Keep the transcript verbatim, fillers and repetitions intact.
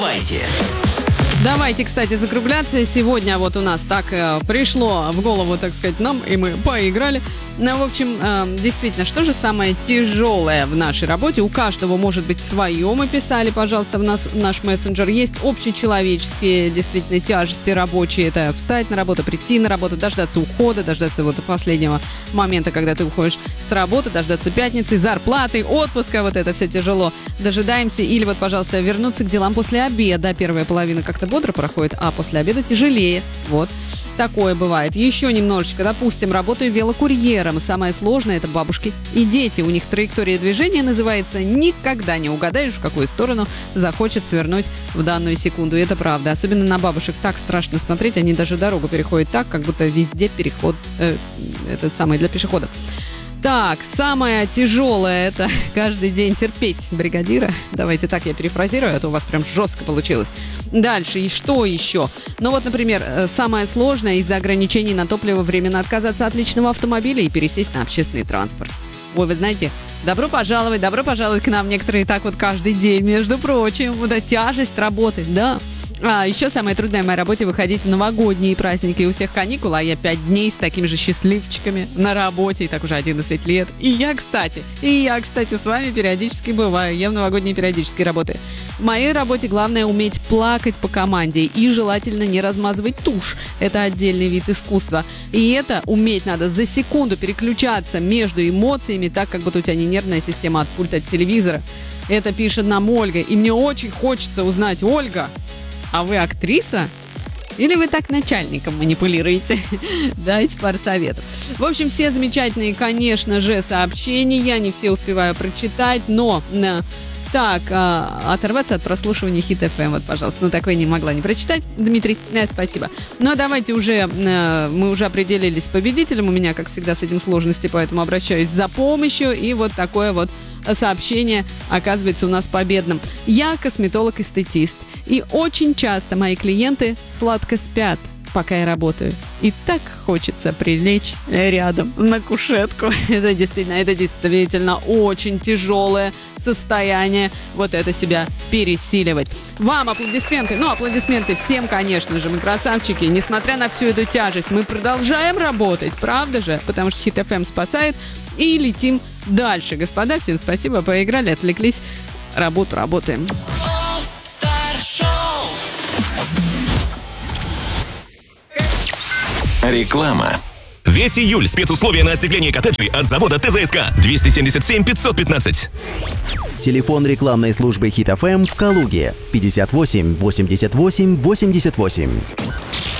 Давайте. Давайте, кстати, закругляться. Сегодня вот у нас так э, пришло в голову, так сказать, нам, и мы поиграли. Ну, в общем, э, действительно, что же самое тяжелое в нашей работе? У каждого может быть свое. Мы писали, пожалуйста, в, нас, в наш мессенджер. Есть общечеловеческие, действительно, тяжести рабочие. Это встать на работу, прийти на работу, дождаться ухода, дождаться вот последнего момента, когда ты уходишь с работы, дождаться пятницы, зарплаты, отпуска. Вот это все тяжело. Дожидаемся. Или вот, пожалуйста, вернуться к делам после обеда. Первая половина как-то бодро проходит, а после обеда тяжелее. Вот. Такое бывает. Еще немножечко, допустим, работаю велокурьером. Самое сложное — это бабушки и дети. У них траектория движения называется «Никогда не угадаешь, в какую сторону захочет свернуть в данную секунду». И это правда. Особенно на бабушек так страшно смотреть. Они даже дорогу переходят так, как будто везде переход э, этот самый для пешеходов. Так, самое тяжелое — это каждый день терпеть бригадира. Давайте так я перефразирую, а то у вас прям жестко получилось. Дальше, и что еще? Ну вот, например, самое сложное — из-за ограничений на топливо временно отказаться от личного автомобиля и пересесть на общественный транспорт. Ой, вы знаете, добро пожаловать, добро пожаловать к нам. Некоторые так вот каждый день, между прочим. Вот эта тяжесть работы, да. А еще самое трудное в моей работе — выходить в новогодние праздники. У всех каникулы, а я пять дней с такими же счастливчиками на работе, и так уже одиннадцать лет. И я, кстати, и я, кстати, с вами периодически бываю. Я в новогодние периодически работаю. В моей работе главное уметь плакать по команде и желательно не размазывать тушь. Это отдельный вид искусства. И это уметь надо за секунду переключаться между эмоциями, так как будто у тебя не нервная система от пульта от телевизора. Это пишет нам Ольга. И мне очень хочется узнать, Ольга, а вы актриса? Или вы так начальником манипулируете? Дайте пару советов. В общем, все замечательные, конечно же, сообщения. Я не все успеваю прочитать, но... Так, а, оторваться от прослушивания Хит эф эм, вот, пожалуйста. Ну, такое не могла не прочитать. Дмитрий, э, спасибо. Ну, давайте уже, э, мы уже определились с победителем. У меня, как всегда, с этим сложности, поэтому обращаюсь за помощью. И вот такое вот сообщение оказывается у нас победным. Я косметолог-эстетист. И очень часто мои клиенты сладко спят, пока я работаю. И так хочется прилечь рядом на кушетку. Это действительно, это действительно очень тяжелое состояние. Вот это себя пересиливать. Вам аплодисменты. Ну, аплодисменты всем, конечно же. Мы красавчики. Несмотря на всю эту тяжесть, мы продолжаем работать. Правда же? Потому что Хит эф эм спасает. И летим дальше. Господа, всем спасибо. Поиграли, отвлеклись. Работу работаем. Реклама. Весь июль спецусловия на остекление коттеджей от завода тэ зэ эс ка. двести семьдесят семь пятьсот пятнадцать. Телефон рекламной службы Хит эф эм в Калуге пятьдесят восемь восемьдесят восемь восемьдесят восемь.